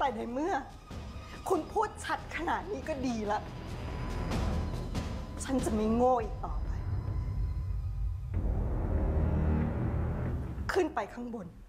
แต่ในเมื่อคุณพูดชัดขนาดนี้ก็ดีละฉันจะไม่โง่อีกต่อไปขึ้นไปข้างบน